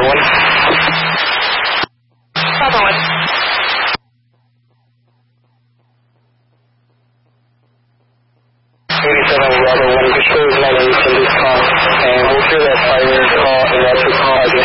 1. Bravo 1. 87 Bravo 1, destroy is not in this car, and we'll hear that fire call and that's your call as